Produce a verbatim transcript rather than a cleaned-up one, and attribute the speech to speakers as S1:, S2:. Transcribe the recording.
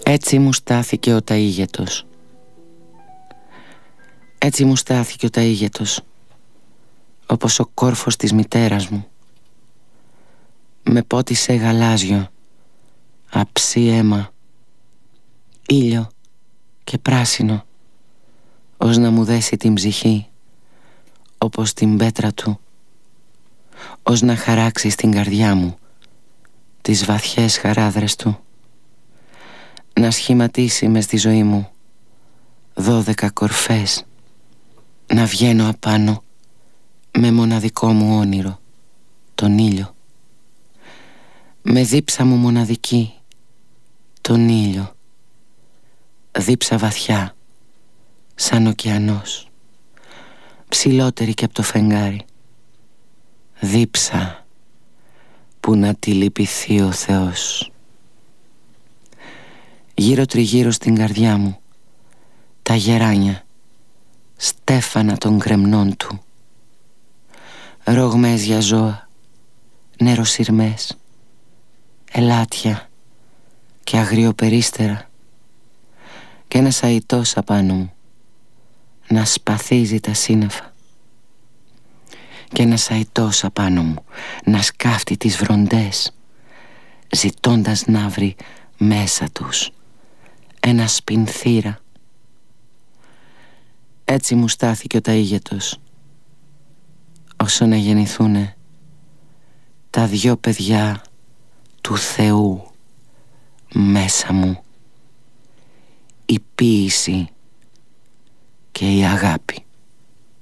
S1: Έτσι μου στάθηκε ο ταΐγετος. Έτσι μου στάθηκε ο ταΐγετος, όπως ο κόρφος της μητέρας μου. Με πότισε γαλάζιο, αψί αίμα, ήλιο και πράσινο, ως να μου δέσει την ψυχή, όπως την πέτρα του, ως να χαράξει στην καρδιά μου τις βαθιές χαράδρες του, να σχηματίσει μες στη ζωή μου δώδεκα κορφές, να βγαίνω απάνω με μοναδικό μου όνειρο, τον ήλιο, με δίψα μου μοναδική, τον ήλιο, δίψα βαθιά σαν ωκεανός, ψηλότερη και από το φεγγάρι, δίψα που να τη λυπηθεί ο Θεός. Γύρω τριγύρω στην καρδιά μου τα γεράνια, στέφανα των κρεμνών του, ρογμές για ζώα, νεροσυρμές, ελάτια και αγριοπερίστερα, και ένας αητός απάνω μου να σπαθίζει τα σύννεφα, και ένας αητός απάνω μου να σκάφτει τις βροντές, ζητώντας να βρει μέσα τους ένα σπινθήρα. Έτσι μου στάθηκε ο ταΐγετος, όσο να γεννηθούνε τα δυο παιδιά του Θεού μέσα μου, η ποίηση και η αγάπη.